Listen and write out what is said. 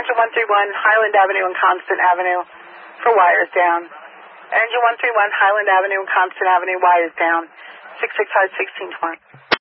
Engine 131, Highland Avenue and Constant Avenue for wires down. Engine 131, Highland Avenue and Constant Avenue, wires down. 665-1620.